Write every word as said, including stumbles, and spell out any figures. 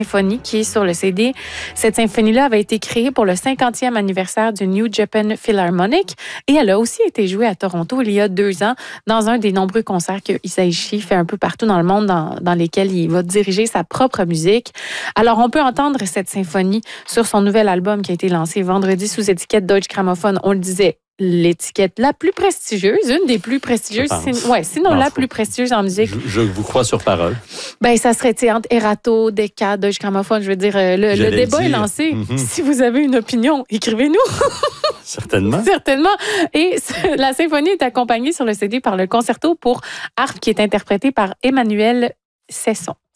symphonie qui est sur le C D. Cette symphonie-là avait été créée pour le cinquantième anniversaire du New Japan Philharmonic et elle a aussi été jouée à Toronto il y a deux ans dans un des nombreux concerts que Hisaishi fait un peu partout dans le monde dans, dans lesquels il va diriger sa propre musique. Alors, on peut entendre cette symphonie sur son nouvel album qui a été lancé vendredi sous étiquette Deutsche Grammophon. On le disait, l'étiquette la plus prestigieuse, une des plus prestigieuses, sin- ouais, sinon la plus prestigieuse en musique. Je, je vous crois sur parole. Ben, ça serait entre Erato, Decca, Deutsche Grammophon. Je veux dire, le, le débat dire. est lancé. Mm-hmm. Si vous avez une opinion, écrivez-nous. Certainement. Certainement. Et la symphonie est accompagnée sur le C D par le concerto pour harpe qui est interprété par Emmanuel Cesson.